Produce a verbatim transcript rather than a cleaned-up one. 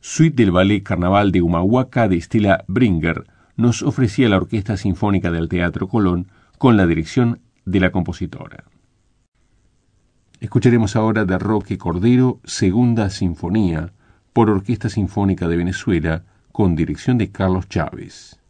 suite del ballet Carnaval de Humahuaca de Stella Bringer, nos ofrecía la Orquesta Sinfónica del Teatro Colón con la dirección de la compositora. Escucharemos ahora de Roque Cordero, Segunda Sinfonía, por Orquesta Sinfónica de Venezuela, con dirección de Carlos Chávez.